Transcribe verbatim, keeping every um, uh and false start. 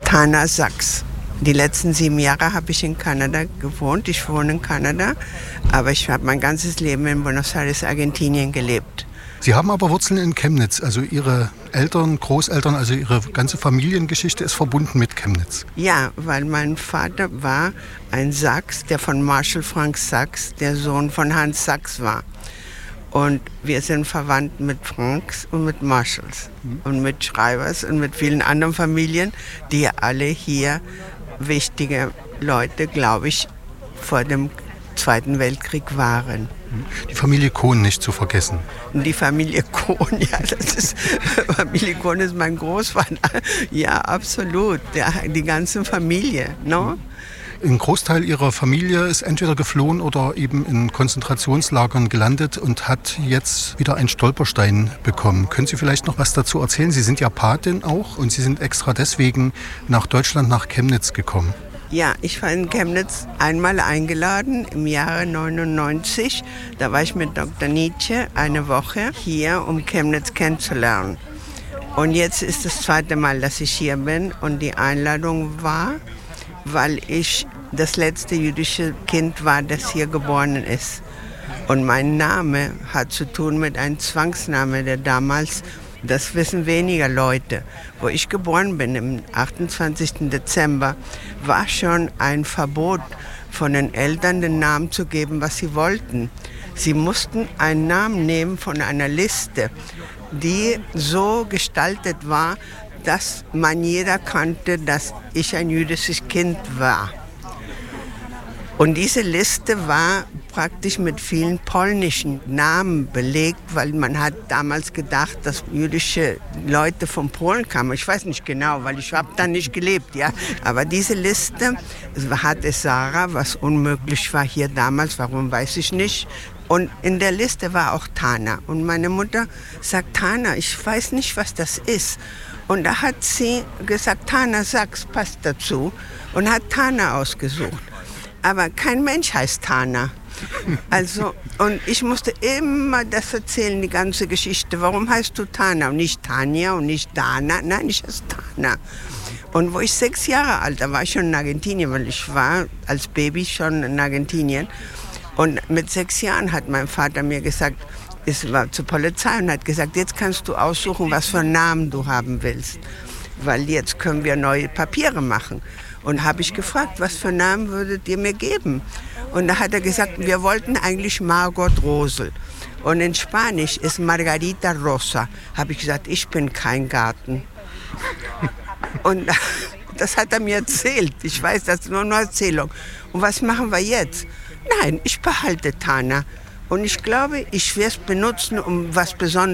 Tana Sachs. Die letzten sieben Jahre habe ich in Kanada gewohnt. Ich wohne in Kanada, aber ich habe mein ganzes Leben in Buenos Aires, Argentinien gelebt. Sie haben aber Wurzeln in Chemnitz. Also Ihre Eltern, Großeltern, also Ihre ganze Familiengeschichte ist verbunden mit Chemnitz. Ja, weil mein Vater war ein Sachs, der von Marshall Frank Sachs, der Sohn von Hans Sachs war. Und wir sind verwandt mit Franks und mit Marshalls und mit Schreibers und mit vielen anderen Familien, die alle hier wichtige Leute, glaube ich, vor dem Zweiten Weltkrieg waren. Die Familie Kohn nicht zu vergessen. Die Familie Kohn, ja, das ist, Familie Kohn ist mein Großvater. Ja, absolut, der, die ganze Familie, no? Ein Großteil Ihrer Familie ist entweder geflohen oder eben in Konzentrationslagern gelandet und hat jetzt wieder einen Stolperstein bekommen. Können Sie vielleicht noch was dazu erzählen? Sie sind ja Patin auch und Sie sind extra deswegen nach Deutschland, nach Chemnitz gekommen. Ja, ich war in Chemnitz einmal eingeladen im Jahre neunundneunzig. Da war ich mit Doktor Nietzsche eine Woche hier, um Chemnitz kennenzulernen. Und jetzt ist das zweite Mal, dass ich hier bin und die Einladung war, weil ich das letzte jüdische Kind war, das hier geboren ist. Und mein Name hat zu tun mit einem Zwangsname, der damals, das wissen weniger Leute, wo ich geboren bin, am achtundzwanzigsten Dezember, war schon ein Verbot von den Eltern, den Namen zu geben, was sie wollten. Sie mussten einen Namen nehmen von einer Liste, die so gestaltet war, dass man jeder kannte, dass ich ein jüdisches Kind war. Und diese Liste war praktisch mit vielen polnischen Namen belegt, weil man hat damals gedacht, dass jüdische Leute von Polen kamen. Ich weiß nicht genau, weil ich habe da nicht gelebt, ja. Aber diese Liste hatte Sarah, was unmöglich war hier damals, warum weiß ich nicht. Und in der Liste war auch Tana. Und meine Mutter sagt, Tana, ich weiß nicht, was das ist. Und da hat sie gesagt, Tana Sachs passt dazu und hat Tana ausgesucht. Aber kein Mensch heißt Tana. Also, und ich musste immer das erzählen, die ganze Geschichte. Warum heißt du Tana und nicht Tanja und nicht Dana? Nein, ich heiße Tana. Und wo ich sechs Jahre alt, da war ich schon in Argentinien, weil ich war als Baby schon in Argentinien. Und mit sechs Jahren hat mein Vater mir gesagt, es war zur Polizei und hat gesagt, jetzt kannst du aussuchen, was für einen Namen du haben willst. Weil jetzt können wir neue Papiere machen. Und habe ich gefragt, was für einen Namen würdet ihr mir geben? Und da hat er gesagt, wir wollten eigentlich Margot Rosel. Und in Spanisch ist Margarita Rosa. Habe ich gesagt, ich bin kein Garten. Und das hat er mir erzählt. Ich weiß, das ist nur eine Erzählung. Und was machen wir jetzt? Nein, ich behalte Tana. Und ich glaube, ich werde es benutzen, um was Besonderes